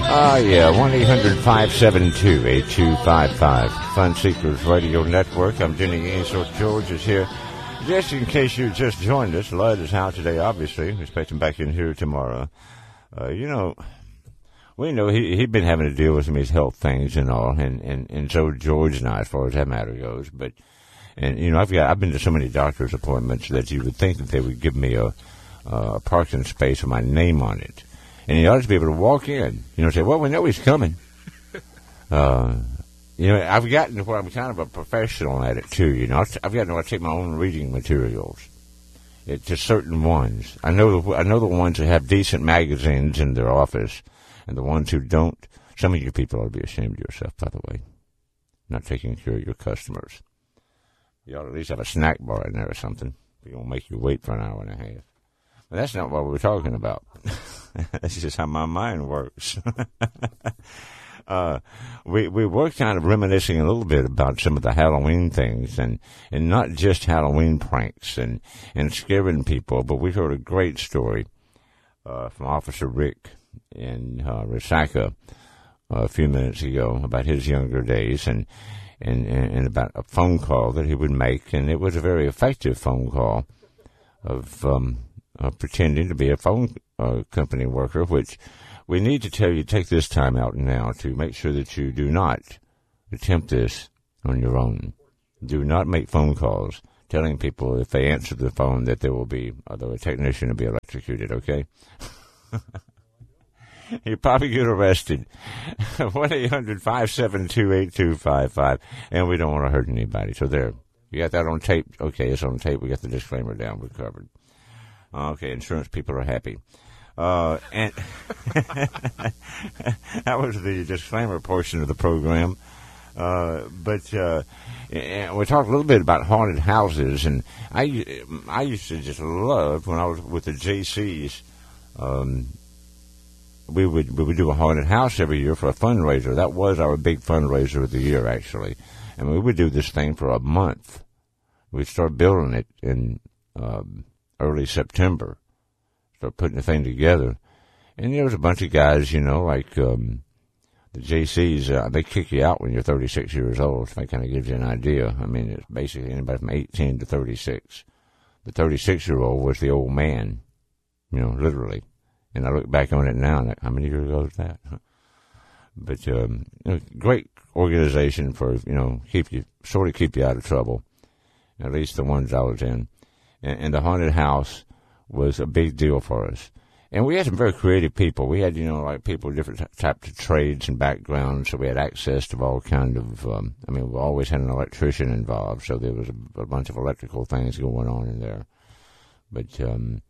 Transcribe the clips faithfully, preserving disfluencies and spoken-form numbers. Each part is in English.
Ah, uh, yeah, one eight hundred five seven two eight two five five. Fun Seekers Radio Network. I'm Jenny Ainsworth. George is here. Just in case you just joined us, Lud is out today, obviously. We expect him back in here tomorrow. Uh, you know, we know he, he'd been having to deal with some of his health things and all, and, and, and so George and I, as far as that matter goes. But, and, you know, I've got, I've been to so many doctor's appointments that you would think that they would give me a, a parking space with my name on it. And you ought to be able to walk in, you know, say, well, we know he's coming. Uh, you know, I've gotten to where I'm kind of a professional at it, too, you know. I've gotten to where I take my own reading materials. It, to certain ones. I know, the, I know the ones that have decent magazines in their office, and the ones who don't. Some of you people ought to be ashamed of yourself, by the way. Not taking care of your customers. You ought to at least have a snack bar in there or something. It won't make you wait for an hour and a half. But that's not what we're talking about. That's just how my mind works. uh, we we were kind of reminiscing a little bit about some of the Halloween things, and, and not just Halloween pranks and, and scaring people, but we heard a great story uh, from Officer Rick in uh, Resaca uh, a few minutes ago about his younger days, and, and, and about a phone call that he would make, and it was a very effective phone call of um, uh, pretending to be a phone uh, company worker, which we need to tell you, take this time out now to make sure that you do not attempt this on your own. Do not make phone calls telling people if they answer the phone that there will be, although a technician will be electrocuted, okay? You probably get arrested. one eight hundred five seven two eight two five five. And we don't want to hurt anybody. So there. You got that on tape? Okay, it's on tape. We got the disclaimer down. We're covered. Okay, insurance people are happy. Uh, and that was the disclaimer portion of the program. Uh, but uh, and we talked a little bit about haunted houses. And I, I used to just love, when I was with the J Cs, um, we would we would do a haunted house every year for a fundraiser. That was our big fundraiser of the year, actually. And we would do this thing for a month. We'd start building it in um, early September, start putting the thing together. And there was a bunch of guys, you know, like um, the J Cs, uh, they kick you out when you're thirty-six years old, so that kind of gives you an idea. I mean, it's basically anybody from eighteen to thirty-six. The thirty-six-year-old was the old man, you know, literally. And I look back on it now, and how many years ago was that? But um, you know, great organization for, you know, keep you, sort of keep you out of trouble, at least the ones I was in. And, and the haunted house was a big deal for us. And we had some very creative people. We had, you know, like people with different types of trades and backgrounds, so we had access to all kind of, um, I mean, we always had an electrician involved, so there was a, a bunch of electrical things going on in there. But, um,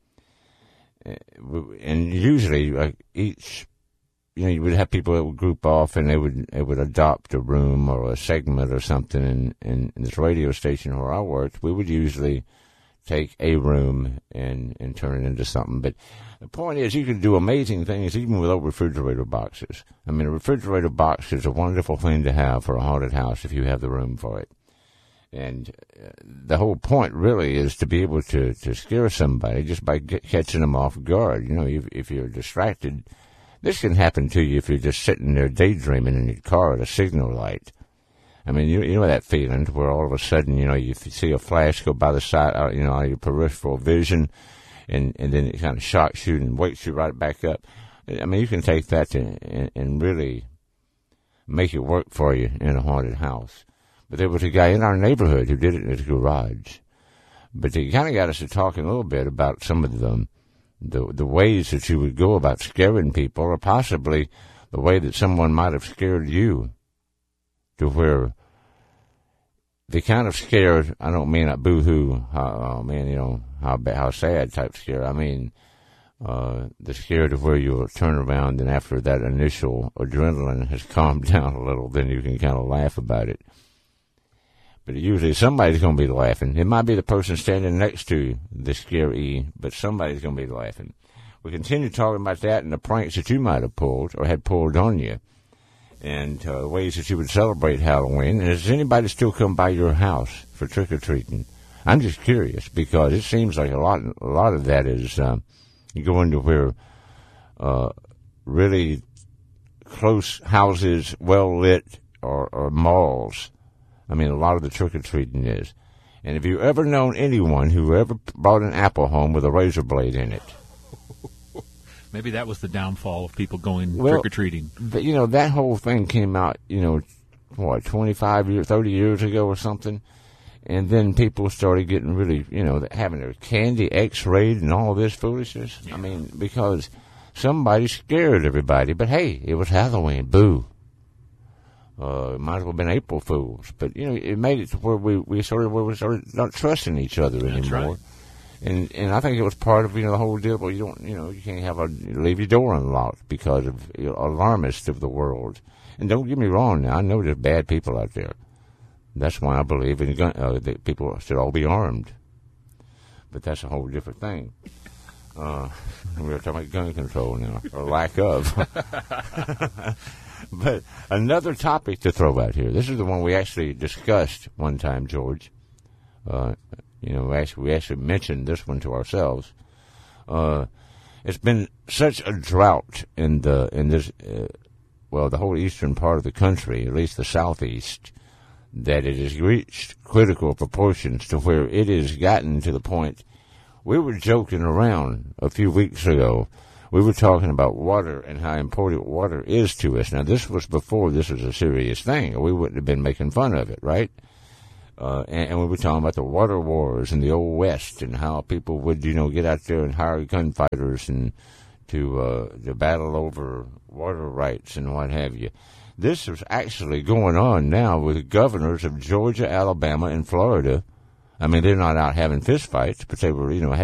and usually, like, each, you know, you would have people that would group off and they would, they would adopt a room or a segment or something. And in, in this radio station where I worked, we would usually take a room and, and turn it into something. But the point is, you can do amazing things even without refrigerator boxes. I mean, a refrigerator box is a wonderful thing to have for a haunted house if you have the room for it. And uh, the whole point really is to be able to, to scare somebody just by get, catching them off guard. You know, if, if you're distracted, this can happen to you if you're just sitting there daydreaming in your car at a signal light. I mean, you, you know that feeling where all of a sudden, you know, you see a flash go by the side, uh, you know, out of your peripheral vision, and, and then it kind of shocks you and wakes you right back up. I mean, you can take that to, and, and really make it work for you in a haunted house. But there was a guy in our neighborhood who did it in his garage. But they kind of got us to talking a little bit about some of the, the the ways that you would go about scaring people, or possibly the way that someone might have scared you, to where they kind of scared. I don't mean a boo-hoo, oh man, you know, how bad, how sad type scare. I mean uh, the scare to where you'll turn around and after that initial adrenaline has calmed down a little, then you can kind of laugh about it. But usually somebody's going to be laughing. It might be the person standing next to the scary, but somebody's going to be laughing. We continue talking about that and the pranks that you might have pulled or had pulled on you, and uh, ways that you would celebrate Halloween. And does anybody still come by your house for trick-or-treating? I'm just curious, because it seems like a lot a lot of that is um, you go into where uh, really close houses, well lit, or, or malls. I mean, a lot of the trick-or-treating is. And have you ever known anyone who ever brought an apple home with a razor blade in it? Maybe that was the downfall of people going well, trick-or-treating. But, you know, that whole thing came out, you know, what, twenty-five years, thirty years ago or something? And then people started getting really, you know, having their candy x-rayed and all this foolishness. Yeah. I mean, because somebody scared everybody. But, hey, it was Halloween. Boo. Uh, it might as well have been April Fools. But, you know, it made it to where we, we sort of where we started not trusting each other That's anymore. Right. And and I think it was part of, you know, the whole deal. Well, you don't, you know, you can't have a, leave your door unlocked because of, you know, alarmists of the world. And don't get me wrong now, I know there's bad people out there. That's why I believe in gun, uh, that people should all be armed. But that's a whole different thing. Uh, we're talking about gun control now, or lack of. But another topic to throw out here. This is the one we actually discussed one time, George. Uh, you know, we actually, we actually mentioned this one to ourselves. Uh, it's been such a drought in the in this, uh, well, the whole eastern part of the country, at least the southeast, that it has reached critical proportions to where it has gotten to the point. We were joking around a few weeks ago. We were talking about water and how important water is to us. Now, this was before this was a serious thing, or we wouldn't have been making fun of it, right? Uh, and, and we were talking about the water wars in the Old West and how people would, you know, get out there and hire gunfighters and to, uh, to battle over water rights and what have you. This is actually going on now with the governors of Georgia, Alabama, and Florida. I mean, they're not out having fistfights, but they were, you know,